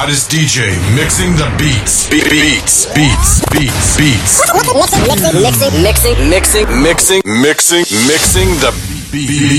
hottest DJ mixing the beats. Beats. Mixing the beat.